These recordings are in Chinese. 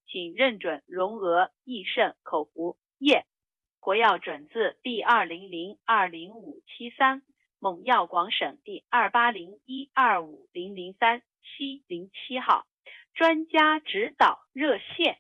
请认准荣俄益盛口服液，国药准字第200-20573，蒙药广省第280125003-707号。专家指导热线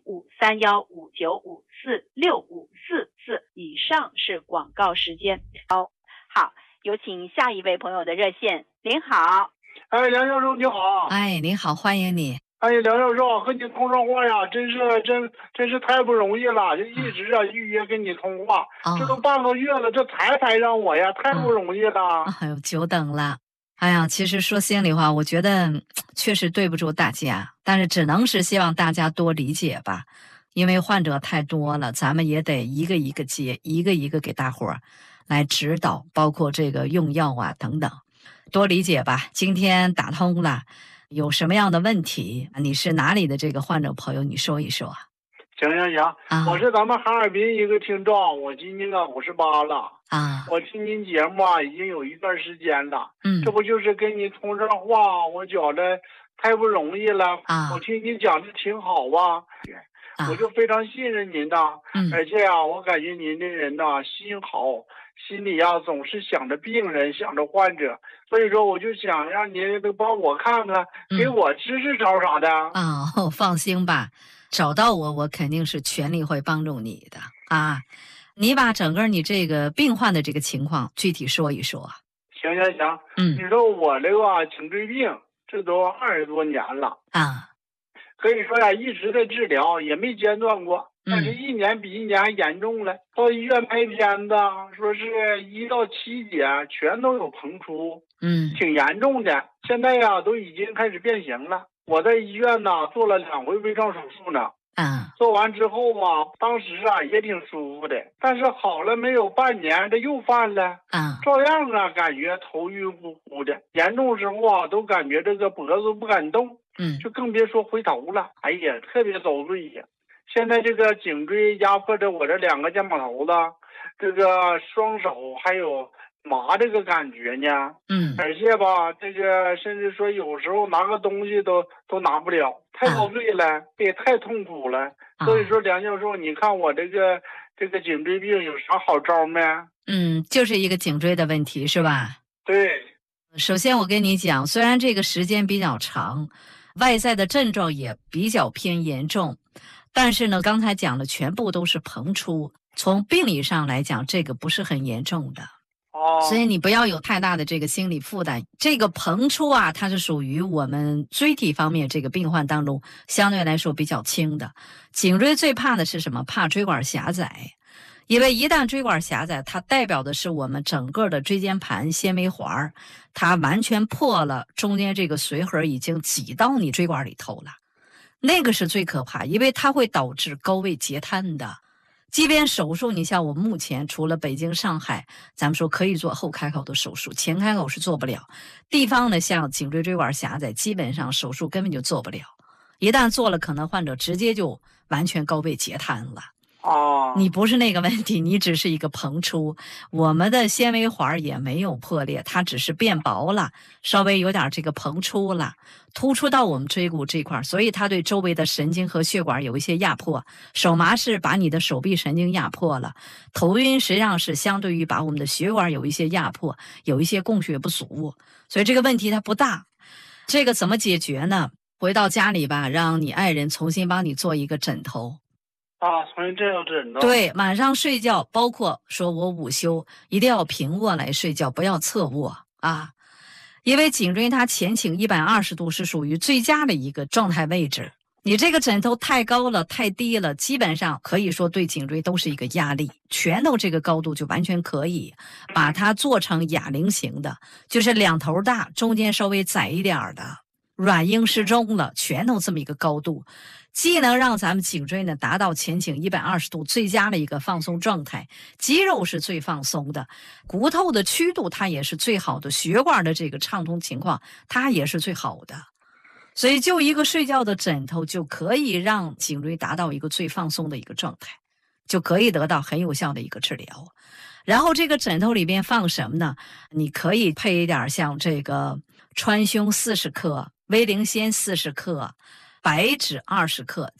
053159546544，以上是广告时间。好，有请下一位朋友的热线。您好。 哎，梁教授你好。 哎，您好，欢迎你。 哎，梁教授和你通上话呀，真是太不容易了，就一直预约跟你通话，这都半个月了，这才排上我呀，太不容易了。 哎呦，久等了。哎呀，其实说心里话，我觉得确实对不住大家，但是只能是希望大家多理解吧，因为患者太多了，咱们也得一个一个接，一个一个给大伙儿来指导，包括这个用药啊等等，多理解吧。今天打通了，有什么样的问题？你是哪里的这个患者朋友？你说一说。 行，我是咱们哈尔滨一个听众，我今年58了啊。 我听您节目已经有一段时间了，这不就是跟您通上话，我觉得太不容易了啊。我听您讲的挺好啊，我就非常信任您的，而且我感觉您这人心好，心里总是想着病人，想着患者，所以说我就想让您帮我看看，给我支招啥的。 放心吧，找到我肯定是全力会帮助你的啊。你把整个你这个病患的这个情况具体说一说。 行，你说我这个颈椎病，这都20多年了啊，可以说一直在治疗，也没间断过，但是一年比一年还严重了。到医院拍片子，说是1到7节全都有膨出，挺严重的。现在都已经开始变形了。我在医院做了2回微创手术呢。做完之后当时也挺舒服的，但是好了没有半年，这又犯了。照样感觉头晕乎乎的，严重时候都感觉这个脖子不敢动，就更别说回头了。哎呀，特别遭罪呀！现在这个颈椎压迫着我这2个肩膀头子，这个双手还有麻这个感觉呢，而且这个甚至说有时候拿个东西都拿不了，太遭罪了，也太痛苦了。所以说梁教授，你看我这个颈椎病有啥好招没？ 就是一个颈椎的问题是吧？ 对。 首先我跟你讲，虽然这个时间比较长，外在的症状也比较偏严重，但是呢，刚才讲的全部都是膨出，从病理上来讲，这个不是很严重的。所以你不要有太大的这个心理负担。这个膨出它是属于我们椎体方面这个病患当中相对来说比较轻的。颈椎最怕的是什么？怕椎管狭窄。因为一旦椎管狭窄，它代表的是我们整个的椎间盘纤维环它完全破了，中间这个髓核已经挤到你椎管里头了，那个是最可怕，因为它会导致高位截瘫的。即便手术，你像我目前除了北京、上海，咱们说可以做后开口的手术，前开口是做不了。地方呢，像颈椎椎管狭窄，基本上手术根本就做不了。一旦做了，可能患者直接就完全高位截瘫了。你不是那个问题，你只是一个膨出，我们的纤维环也没有破裂，它只是变薄了，稍微有点这个膨出了，突出到我们椎骨这块，所以它对周围的神经和血管有一些压迫。手麻是把你的手臂神经压迫了，头晕实际上是相对于把我们的血管有一些压迫，有一些供血不足，所以这个问题它不大。这个怎么解决呢？回到家里吧，让你爱人重新帮你做一个枕头。 重新这样枕头。 对，晚上睡觉，包括说我午休一定要平卧来睡觉，不要侧卧啊。因为颈椎它前倾120度是属于最佳的一个状态位置。你这个枕头太高了、太低了，基本上可以说对颈椎都是一个压力。拳头这个高度就完全可以把它做成哑铃型的，就是两头大，中间稍微窄一点的，软硬适中了，拳头这么一个高度。既能让咱们颈椎呢达到前倾120度最佳的一个放松状态，肌肉是最放松的，骨头的曲度它也是最好的，血管的这个畅通情况它也是最好的。所以就一个睡觉的枕头就可以让颈椎达到一个最放松的一个状态，就可以得到很有效的一个治疗。然后这个枕头里边放什么呢？你可以配一点像这个川芎40克、威灵仙40克、白芷20克，